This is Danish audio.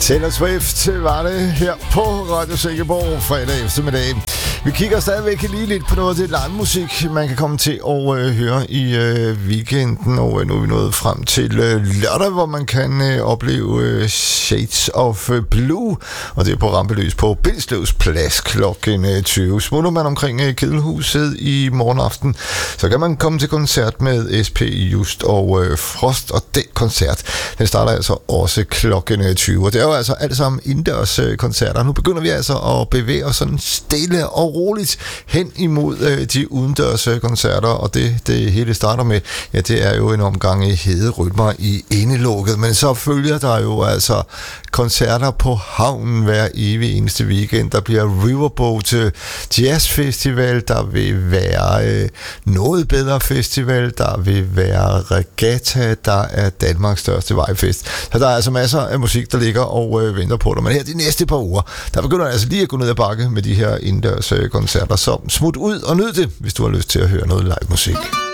Taylor Swift var det her på Radio Silkeborg fredag eftermiddag. Vi kigger stadigvæk lige lidt på noget af det live-musik, man kan komme til at høre i weekenden. Og nu er vi nået frem til lørdag, hvor man kan opleve Shades of Blue. Og det er på Rampeløs på Bindslevs Plads klokken 20. Smutter man omkring Kedelhuset i morgen aften, så kan man komme til koncert med SP Just og Frost. Og den koncert, den starter altså også klokken 20. Og det er jo altså alt sammen indendørs koncerter. Nu begynder vi altså at bevæge os sådan stille og roligt hen imod de udendørs koncerter, og det hele starter med, ja, det er jo en omgang i hede rytmer i indelukket, men så følger der jo altså koncerter på havnen hver evig eneste weekend. Der bliver Riverboat Jazz Festival, der vil være Noget Bedre Festival, der vil være Regatta, der er Danmarks største vejfest. Så der er altså masser af musik, der ligger og venter på dig. Men her de næste par uger, der begynder altså lige at gå ned ad bakke med de her indendørs koncerter. Så smut ud og nyd det, hvis du har lyst til at høre noget live musik.